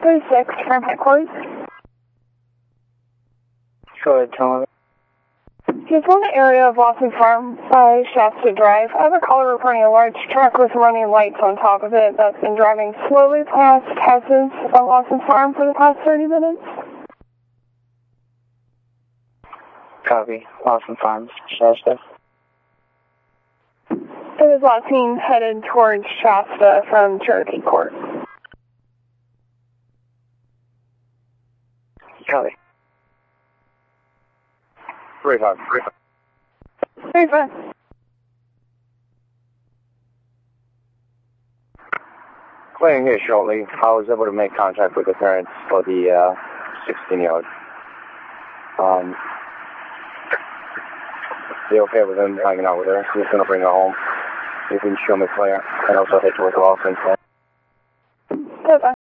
36 from headquarters. Go ahead, tell me. He's in the area of Lawson Farm by Shasta Drive. I have a caller reporting a large truck with running lights on top of it that's been driving slowly past houses on Lawson Farm for the past 30 minutes. Copy. Lawson Farms, Shasta. It was last seen headed towards Shasta from Cherokee Court. Copy. 35. 35. Playing here shortly, I was able to make contact with the parents for the 16-yard. They okay with him hanging out with her? He's going to bring her home. He can show me Claire and also head towards Lawson. Okay.